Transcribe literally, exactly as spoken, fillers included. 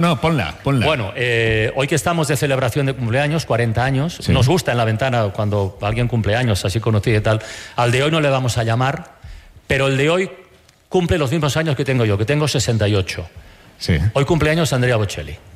No, ponla, ponla. Bueno, eh, hoy que estamos de celebración de cumpleaños, cuarenta años, sí. Nos gusta en La Ventana cuando alguien cumple años, así conocido y tal. Al de hoy no le vamos a llamar, pero el de hoy cumple los mismos años que tengo yo, que tengo sesenta y ocho. Sí. Hoy cumpleaños Andrea Bocelli.